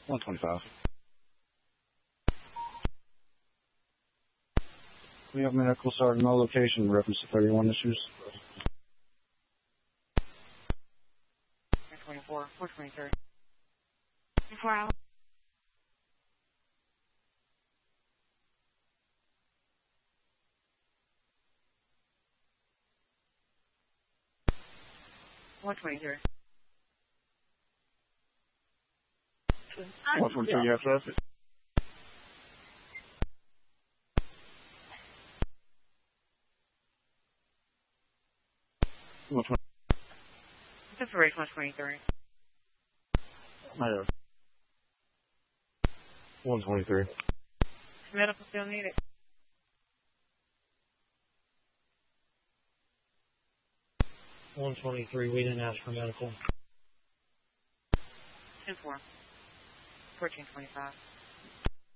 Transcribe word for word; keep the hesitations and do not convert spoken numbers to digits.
one twenty-five. We have medical start in all location reference to thirty-one issues. four twenty-four, four twenty-three. four hours. one twenty-three. one twenty-three, you have traffic. one twenty. Just race one twenty-three. I have. one twenty-three. Medical still needed. one twenty-three, we didn't ask for medical. ten four. fourteen twenty-five.